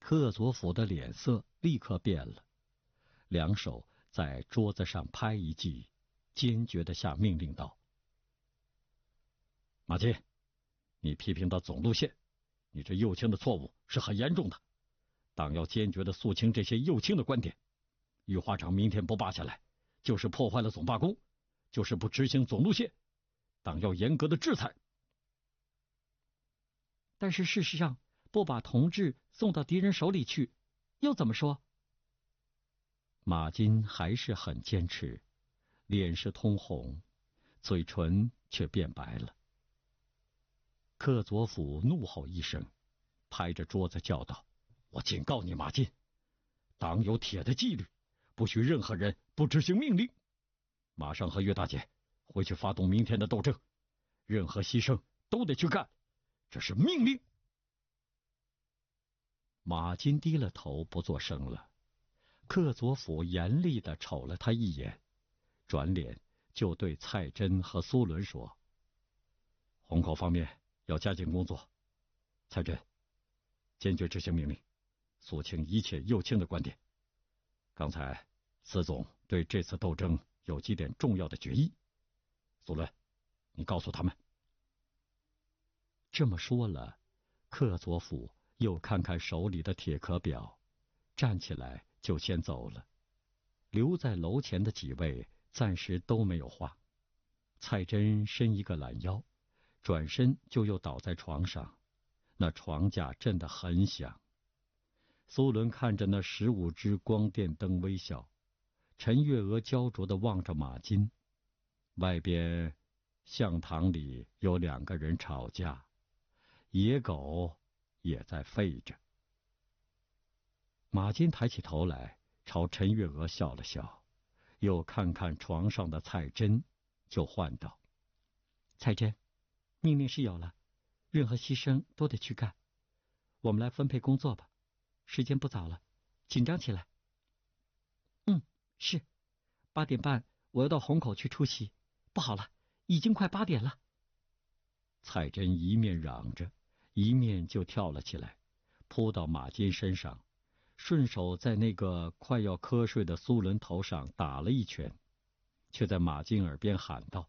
克佐夫的脸色立刻变了，两手在桌子上拍一记，坚决地下命令道：“马金，你批评的总路线，你这右倾的错误是很严重的，党要坚决地肃清这些右倾的观点。御花场明天不罢下来，就是破坏了总罢工，就是不执行总路线，党要严格的制裁。” 但是事实上，不把同志送到敌人手里去，又怎么说？ 马金还是很坚持，脸是通红，嘴唇却变白了。克佐夫怒吼一声，拍着桌子叫道：“我警告你，马金，党有铁的纪律，不许任何人不执行命令。马上和岳大姐回去发动明天的斗争，任何牺牲都得去干，这是命令。”马金低了头不作声了。克佐夫严厉地瞅了他一眼，转脸就对蔡真和苏伦说：“虹口方面要加紧工作，蔡真，坚决执行命令，肃清一切右倾的观点。刚才司总对这次斗争有几点重要的决议，苏伦，你告诉他们。”这么说了，克佐夫又看看手里的铁壳表，站起来就先走了。留在楼前的几位暂时都没有话。蔡真伸一个懒腰，转身就又倒在床上，那床架震得很响。苏伦看着那15只光电灯微笑，陈月娥焦灼地望着马金。外边巷堂里有2个人吵架，野狗也在吠着。马金抬起头来，朝陈月娥笑了笑，又看看床上的蔡真，就唤道：“ 蔡真，命令是有了，任何牺牲都得去干。我们来分配工作吧，时间不早了，紧张起来。”“是，8点半我要到虹口去出席。不好了，已经快8点了。” 蔡真一面嚷着，一面就跳了起来，扑到马金身上，顺手在那个快要瞌睡的苏伦头上打了一拳，却在马金耳边喊道：“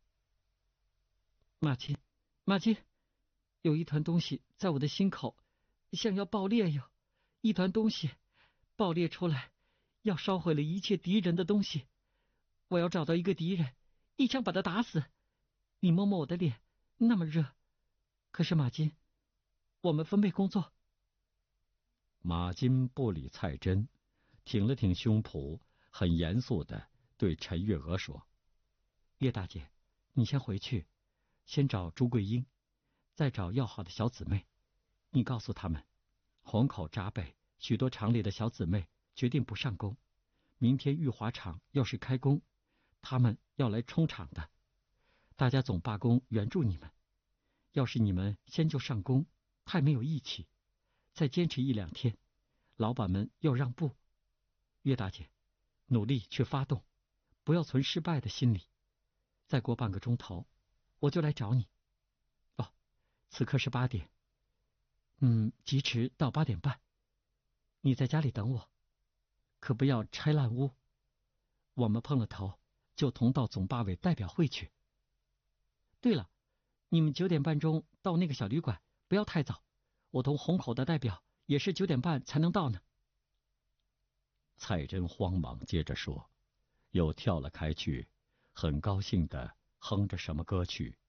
马金，马金，有一团东西在我的心口，像要爆裂哟！一团东西爆裂出来，要烧毁了一切敌人的东西。我要找到一个敌人，一枪把他打死。你摸摸我的脸，那么热。可是马金，我们分配工作。” 马金不理蔡真，挺了挺胸脯，很严肃地对陈月娥说：“ 叶大姐，你先回去，先找朱桂英，再找要好的小姊妹。你告诉他们，虹口闸北许多厂里的小姊妹决定不上工，明天裕华厂要是开工，他们要来冲厂的。大家总罢工援助你们。要是你们先就上工，太没有义气。再坚持1、2天，老板们要让步。岳大姐，努力去发动，不要存失败的心理。再过半个钟头，我就来找你。哦，此刻是8点，疾迟到8点半。你在家里等我，可不要拆烂屋。我们碰了头，就同到总罢委代表会去。对了，你们9点半钟到那个小旅馆，不要太早。我同虹口的代表也是9点半才能到呢。” 蔡真慌忙接着说，又跳了开去，很高兴地哼着什么歌曲，